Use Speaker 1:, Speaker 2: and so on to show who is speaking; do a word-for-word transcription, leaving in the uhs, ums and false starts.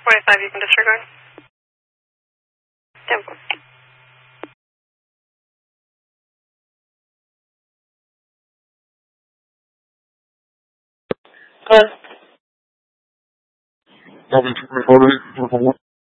Speaker 1: forty-five, you can disregard. Tempo.
Speaker 2: Copy, two forty, por favor.